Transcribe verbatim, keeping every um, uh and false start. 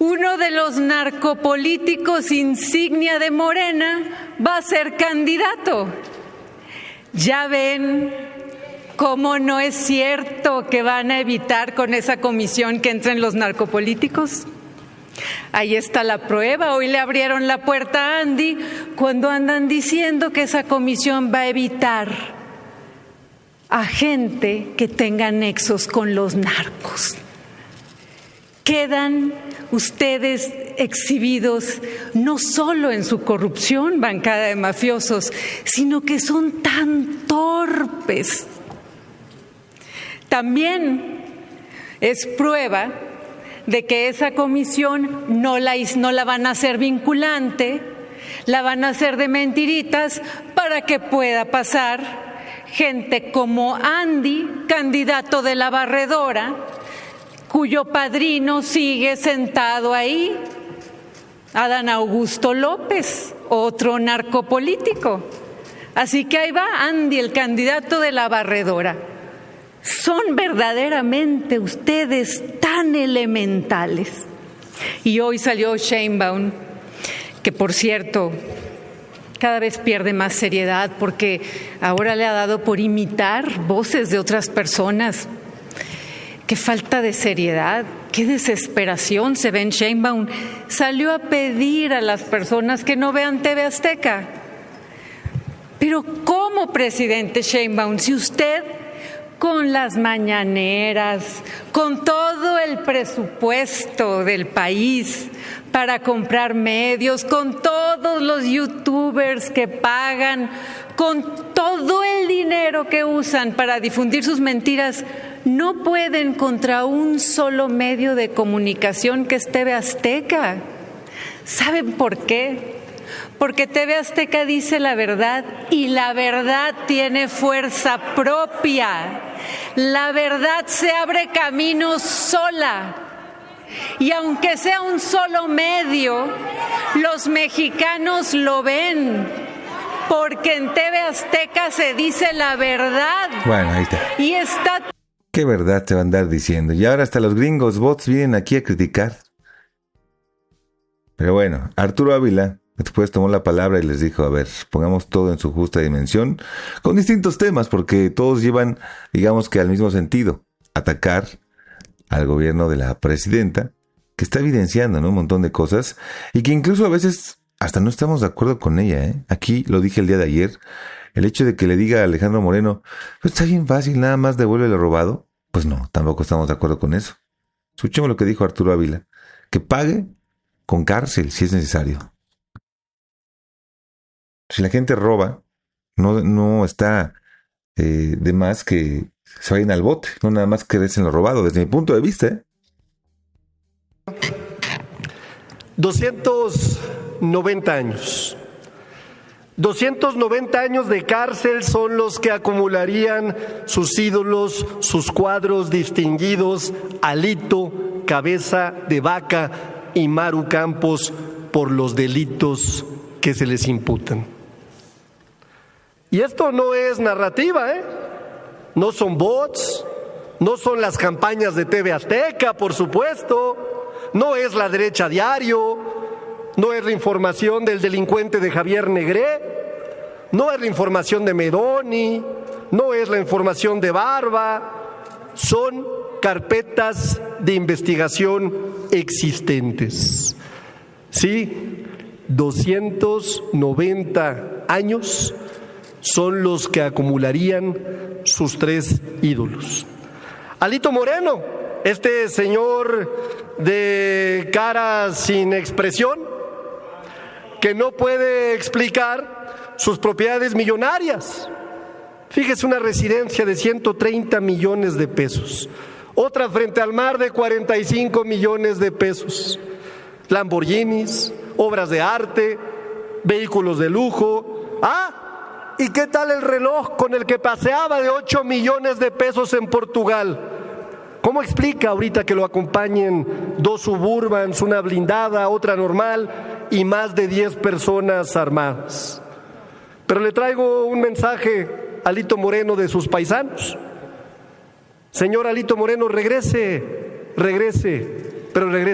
uno de los narcopolíticos insignia de Morena va a ser candidato. Ya ven cómo no es cierto que van a evitar con esa comisión que entren los narcopolíticos. Ahí está la prueba. Hoy le abrieron la puerta a Andy cuando andan diciendo que esa comisión va a evitar a gente que tenga nexos con los narcos. Quedan ustedes exhibidos no solo en su corrupción, bancada de mafiosos, sino que son tan torpes. También es prueba de que esa comisión no la, no la van a hacer vinculante, la van a hacer de mentiritas para que pueda pasar gente como Andy, candidato de la barredora, cuyo padrino sigue sentado ahí, Adán Augusto López, otro narcopolítico. Así que ahí va Andy, el candidato de la barredora. Son verdaderamente ustedes tan elementales. Y hoy salió Sheinbaum, que por cierto, cada vez pierde más seriedad porque ahora le ha dado por imitar voces de otras personas. Qué falta de seriedad, qué desesperación se ve en Sheinbaum. Salió a pedir a las personas que no vean T V Azteca. Pero ¿cómo, presidente Sheinbaum, si usted con las mañaneras, con todo el presupuesto del país para comprar medios, con todos los youtubers que pagan, con todo el dinero que usan para difundir sus mentiras, no pueden contra un solo medio de comunicación que es T V Azteca? ¿Saben por qué? Porque T V Azteca dice la verdad y la verdad tiene fuerza propia. La verdad se abre camino sola. Y aunque sea un solo medio, los mexicanos lo ven. Porque en T V Azteca se dice la verdad. Bueno, ahí está. Y está... ¿Qué verdad te va a andar diciendo? Y ahora hasta los gringos bots vienen aquí a criticar. Pero bueno, Arturo Ávila después tomó la palabra y les dijo, a ver, pongamos todo en su justa dimensión, con distintos temas, porque todos llevan, digamos que al mismo sentido, atacar al gobierno de la presidenta, que está evidenciando, ¿no?, un montón de cosas, y que incluso a veces hasta no estamos de acuerdo con ella, ¿eh? Aquí lo dije el día de ayer, el hecho de que le diga a Alejandro Moreno, pues está bien fácil, nada más devuelve lo robado, pues no, tampoco estamos de acuerdo con eso. Escuchemos lo que dijo Arturo Ávila, que pague con cárcel si es necesario. Si la gente roba, no, no está eh, de más que se vayan al bote, no nada más que en lo robado, desde mi punto de vista. ¿eh? doscientos noventa años. doscientos noventa años de cárcel son los que acumularían sus ídolos, sus cuadros distinguidos, Alito, Cabeza de Vaca y Maru Campos, por los delitos que se les imputan. Y esto no es narrativa, ¿eh? No son bots, no son las campañas de T V Azteca, por supuesto, no es la derecha diario, no es la información del delincuente de Javier Negré, no es la información de Medoni, no es la información de Barba, son carpetas de investigación existentes. Sí, doscientos noventa años son los que acumularían sus tres ídolos. Alito Moreno, este señor de cara sin expresión, que no puede explicar sus propiedades millonarias. Fíjese, una residencia de ciento treinta millones de pesos, otra frente al mar de cuarenta y cinco millones de pesos, Lamborghinis, obras de arte, vehículos de lujo. Ah, ¿y qué tal el reloj con el que paseaba de ocho millones de pesos en Portugal? ¿Cómo explica ahorita que lo acompañen dos Suburbans, una blindada, otra normal y más de diez personas armadas? Pero le traigo un mensaje a Alito Moreno de sus paisanos. Señor Alito Moreno, regrese, regrese, pero regrese